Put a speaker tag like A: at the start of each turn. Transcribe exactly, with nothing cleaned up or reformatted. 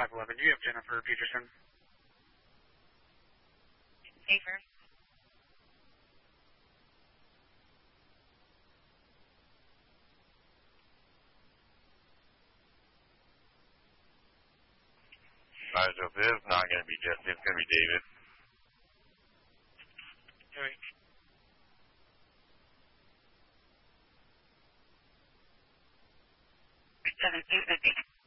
A: five eleven, you have Jennifer Peterson.
B: Safer.
C: Nigel, this is not going to be Jesse, it's going to be David.
A: Okay.
B: seven two fifty.